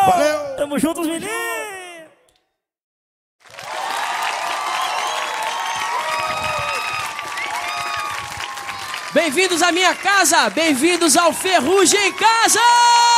Valeu! Tamo juntos, meninos! Bem-vindos à minha casa, bem-vindos ao Ferrugem em Casa!